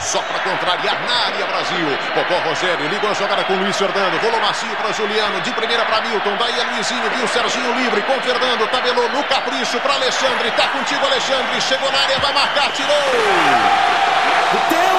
só para contrariar na área, Brasil. Popó Rogério ligou a jogada com Luiz Fernando, rolou macio para Juliano, de primeira para Milton, daí é Luizinho, viu Serginho livre com Fernando, tabelou no capricho para Alexandre, tá contigo Alexandre, chegou na área, vai marcar, tirou!